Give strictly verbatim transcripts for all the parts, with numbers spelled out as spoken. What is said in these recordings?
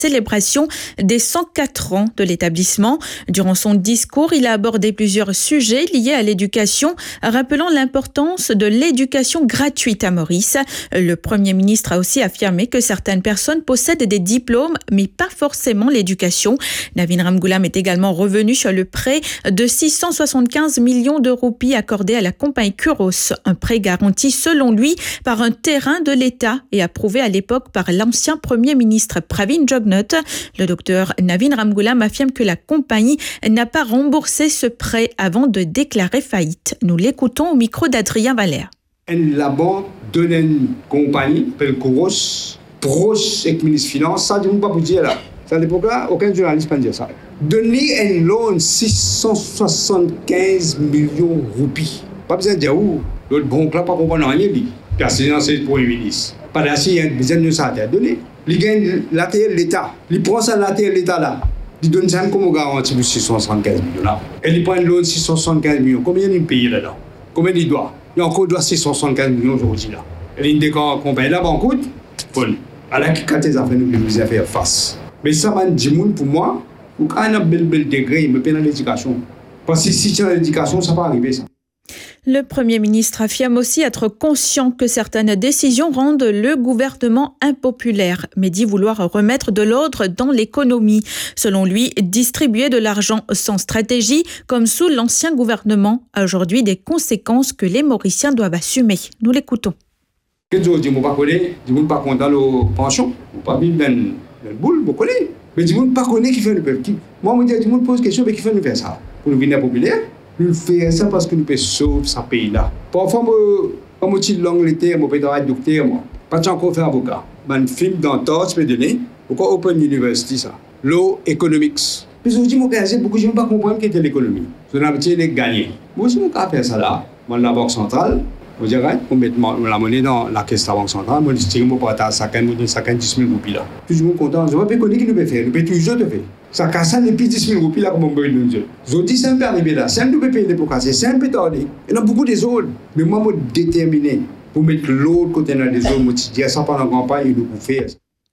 célébration des cent quatre ans de l'établissement. Durant son discours, il a abordé plusieurs sujets liés à l'éducation, rappelant l'importance de l'éducation gratuite à Maurice. Le Premier ministre a aussi affirmé que certaines personnes possèdent des diplômes, mais pas forcément l'éducation. Navin Ramgoolam est également revenu sur le prêt de six cent soixante-quinze millions de roupies accordé à la compagnie Kuros, un prêt garanti selon lui par un terrain de l'État et approuvé à l'époque par l'ancien Premier ministre Pravin Jugnauth. Le docteur Navin Ramgoolam affirme que la compagnie n'a pas remboursé ce prêt avant de déclarer faillite. Nous l'écoutons au micro d'Adrien Valère. La banque donne une compagnie, appelle Kuros, proche avec le ministre des Finances, ça ne dit pas pour dire là. À l'époque là, aucun journaliste ne peut dire ça. Donner un loan six cent soixante-quinze millions de roupies. Pas besoin de dire où. L'autre banque là, pas comprendre rien. Personne c'est le Premier ministre. Pas d'assez, il y a besoin de ça à donner. Il gagne l'A T L l'État. Il prend ça l'A T L l'État là. Il donne ça comme garantie pour six cent soixante-quinze millions là. Et il prend un loan six cent soixante-quinze millions. Combien il paye là-dedans? Combien il doit? Il encore doit six cent soixante-quinze millions aujourd'hui là. Et il dit qu'on paye là, bon, écoute, bon, à la qui quand les affaires nous devons faire face. Mais ça m'a dit pour moi, pour quand on a un bel bel degré, il me paye dans l'éducation. Parce que si tu as l'éducation, ça va arriver ça. Le Premier ministre affirme aussi être conscient que certaines décisions rendent le gouvernement impopulaire, mais dit vouloir remettre de l'ordre dans l'économie. Selon lui, distribuer de l'argent sans stratégie, comme sous l'ancien gouvernement, a aujourd'hui des conséquences que les Mauriciens doivent assumer. Nous l'écoutons. Que je dis, je ne pas connaître, je ne pas content de pension, je ne pas vivre dans le boule, je connais. Mais je ne pas connaître qui fait le peuple. Moi, je me dis, je me pose question, mais qui fait nous faire ça? Pour nous venir populaire? Nous faisons ça parce que nous pouvons sauver ce pays-là. Parfois, quand je suis en Angleterre, je peux être docteur. Pas encore faire avocat. Je film dans Torch, je peux donner. Pourquoi Open University ça? Law Economics. Puis je dis, beaucoup de gens ne pas comprendre ce qu'est l'économie. Je n'ai pas gagné. Moi aussi, je peux faire ça là. Moi, la Banque centrale, je dirais, on met la monnaie dans la caisse de la Banque centrale. Moi, je dis, je vais pas faire dix mille roupies là. Puis je suis content. Je ne sais pas ce que nous pouvons faire. Nous pouvons toujours le faire. Ça casse les plus dix mille roupies là comme on peut nous dire. Je dis c'est un peu arrivé là, c'est un peu payé pour casser, c'est un peu tardé. Il y en a beaucoup des autres. Mais moi, je suis déterminé pour mettre l'autre côté dans les autres. Je dis ça pendant la campagne, il nous faire.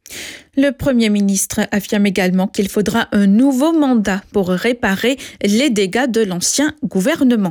Le Premier ministre affirme également qu'il faudra un nouveau mandat pour réparer les dégâts de l'ancien gouvernement.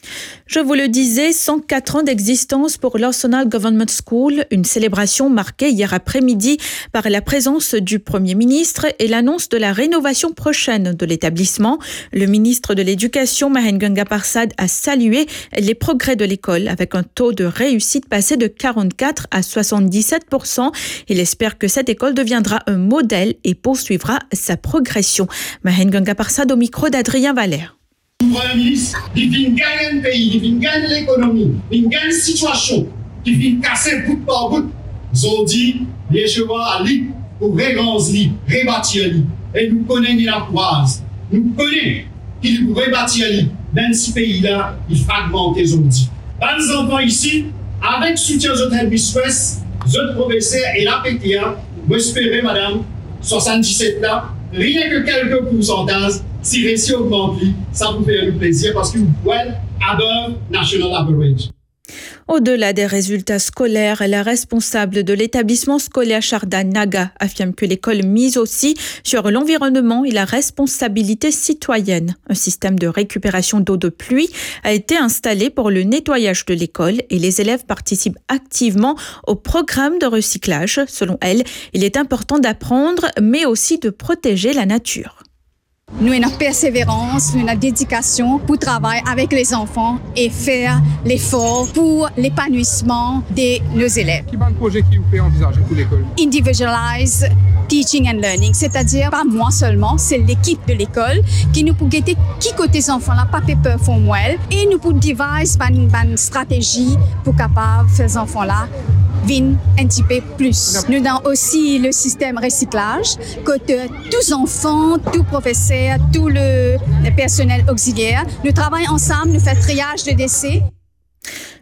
Je vous le disais, cent quatre ans d'existence pour l'Arsenal Government School, une célébration marquée hier après-midi par la présence du Premier ministre et l'annonce de la rénovation prochaine de l'établissement. Le ministre de l'Éducation, Mahen Ganga-Parsad, a salué les progrès de l'école avec un taux de réussite passé de quarante-quatre à soixante-dix-sept pour cent. Il espère que cette école deviendra un modèle et poursuivra sa progression. Mahen Ganga-Parsad au micro d'Adrien Valère. Le Premier ministre, il vient gagner un pays, il vient gagner l'économie, il vient gagner une situation, il vient casser bout par bout. Ils ont dit, les chevaux à lui, pour rebâtir, rebâtir lui. Et nous connaissons la croise. Nous connaissons qu'il pour rebâtir lui. Dans ce pays-là, il fragmente les outils. Les enfants ici, avec soutien de notre Helbis-Ouest, notre professeur et la P T A, vous espérez, madame, soixante-dix-sept là, rien que quelques pourcentages, si réussi augmente, ça vous fait un plaisir parce que vous pouvez above national average. Au-delà des résultats scolaires, la responsable de l'établissement scolaire Sharda Naga affirme que l'école mise aussi sur l'environnement et la responsabilité citoyenne. Un système de récupération d'eau de pluie a été installé pour le nettoyage de l'école et les élèves participent activement au programme de recyclage. Selon elle, il est important d'apprendre mais aussi de protéger la nature. Nous avons une persévérance, une dédication pour travailler avec les enfants et faire l'effort pour l'épanouissement de nos élèves. Quel est le projet qui vous fait envisager pour l'école? Individualized Teaching and Learning, c'est-à-dire pas moi seulement, c'est l'équipe de l'école qui nous peut guetter qui côté ces enfants-là, pas peur font moi et nous peut devise une stratégie pour capable faire ces enfants-là viennent un petit peu plus. Nous avons aussi le système recyclage, que tous les enfants, tous les professeurs, tout le personnel auxiliaire, nous travaillons ensemble, nous faisons triage de décès.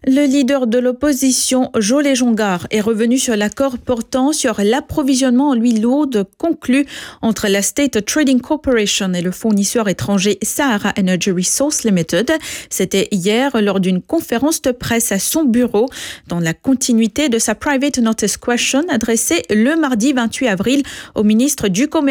Le leader de l'opposition, Jolet Jongard, est revenu sur l'accord portant sur l'approvisionnement en huile lourde conclu entre la State Trading Corporation et le fournisseur étranger Sahara Energy Resources Limited. C'était hier lors d'une conférence de presse à son bureau, dans la continuité de sa Private Notice Question adressée le mardi vingt-huit avril au ministre du Commerce